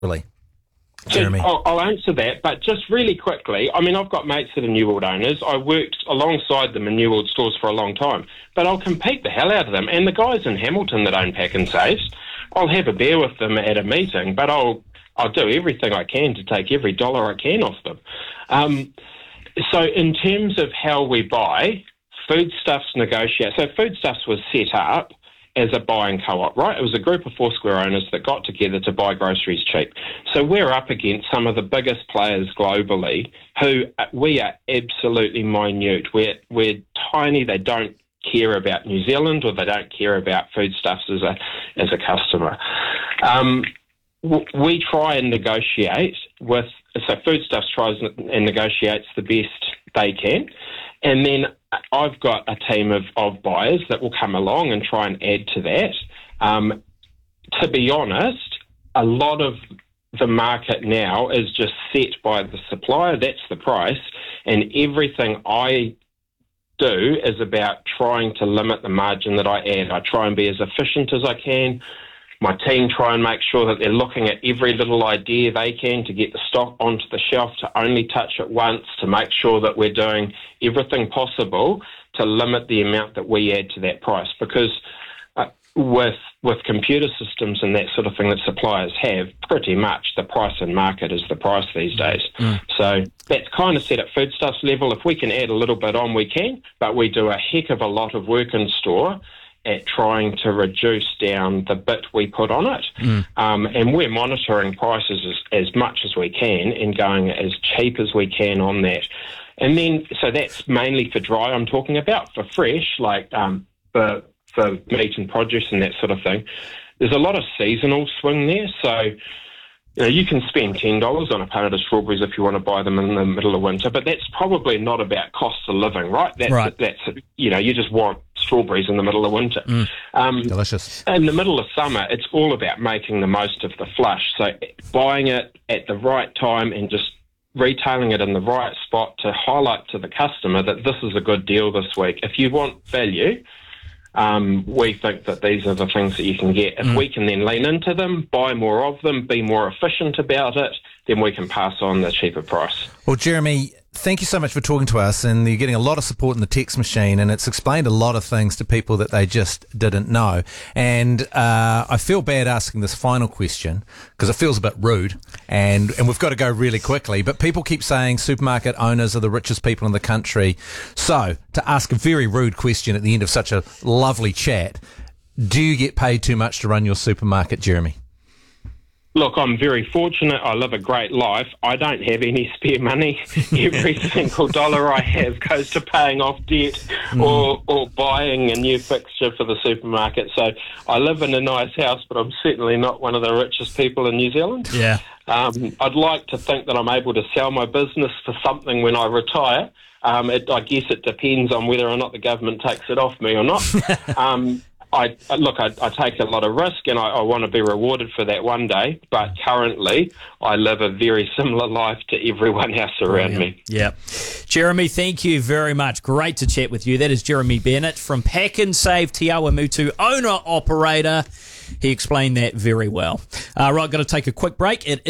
Really, So Jeremy. I'll answer that, but just really quickly, I mean, I've got mates that are New World owners. I worked alongside them in New World stores for a long time, but I'll compete the hell out of them. And the guys in Hamilton that own Pak'nSaves, I'll have a beer with them at a meeting, but I'll do everything I can to take every dollar I can off them. So in terms of how we buy, Foodstuffs negotiate. So Foodstuffs was set up as a buying co-op, right? It was a group of Foursquare owners that got together to buy groceries cheap. So we're up against some of the biggest players globally who we are absolutely minute. We're tiny. They don't care about New Zealand, or they don't care about Foodstuffs as a customer. We try and negotiate so Foodstuffs tries and negotiates the best they can. And then I've got a team of buyers that will come along and try and add to that. To be honest, a lot of the market now is just set by the supplier. That's the price. And everything I do is about trying to limit the margin that I add. I try and be as efficient as I can. My team try and make sure that they're looking at every little idea they can to get the stock onto the shelf, to only touch it once, to make sure that we're doing everything possible to limit the amount that we add to that price. Because with computer systems and that sort of thing that suppliers have, pretty much the price in market is the price these days. So that's kind of set at Foodstuffs level. If we can add a little bit on, we can, but we do a heck of a lot of work in store at trying to reduce down the bit we put on it. And we're monitoring prices as much as we can and going as cheap as we can on that. And then, so that's mainly for dry I'm talking about. For fresh, like for meat and produce and that sort of thing, there's a lot of seasonal swing there. So you can spend $10 on a pallet of strawberries if you want to buy them in the middle of winter, but that's probably not about cost of living, right? That's you just want strawberries in the middle of winter. Delicious. In the middle of summer, it's all about making the most of the flush. So buying it at the right time and just retailing it in the right spot to highlight to the customer that this is a good deal this week. If you want value, we think that these are the things that you can get. If we can then lean into them, buy more of them, be more efficient about it, then we can pass on the cheaper price. Well, Jeremy, thank you so much for talking to us, and you're getting a lot of support in the text machine, and it's explained a lot of things to people that they just didn't know. And I feel bad asking this final question because it feels a bit rude, and we've got to go really quickly, but people keep saying supermarket owners are the richest people in the country. So, to ask a very rude question at the end of such a lovely chat, do you get paid too much to run your supermarket, Jeremy? Look, I'm very fortunate. I live a great life. I don't have any spare money. Every single dollar I have goes to paying off debt or buying a new fixture for the supermarket. So I live in a nice house, but I'm certainly not one of the richest people in New Zealand. Yeah. I'd like to think that I'm able to sell my business for something when I retire. I guess it depends on whether or not the government takes it off me or not. I take a lot of risk and I want to be rewarded for that one day, but currently I live a very similar life to everyone else around me. Yeah. Jeremy, thank you very much. Great to chat with you. That is Jeremy Bennett from Pak'nSave Te Awamutu, owner-operator. He explained that very well. Right, got to take a quick break.